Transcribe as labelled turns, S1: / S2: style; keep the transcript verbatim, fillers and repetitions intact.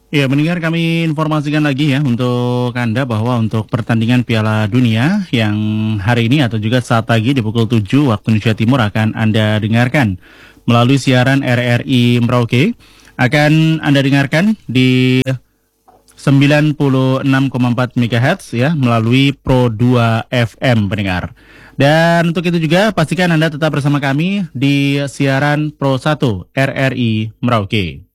S1: Ya, mendengar kami informasikan lagi ya untuk Anda bahwa untuk pertandingan Piala Dunia yang hari ini atau juga saat pagi di pukul tujuh waktu Indonesia Timur akan Anda dengarkan melalui siaran R R I Merauke. Akan Anda dengarkan di sembilan puluh enam koma empat MHz ya melalui Pro dua F M pendengar. Dan untuk itu juga pastikan Anda tetap bersama kami di siaran Pro satu R R I Merauke.